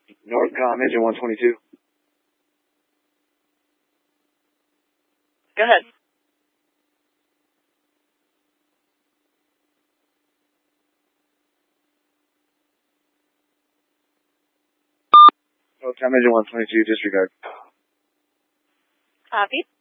Northcom, engine 122. Go ahead. Northcom, engine 122, disregard. Copy.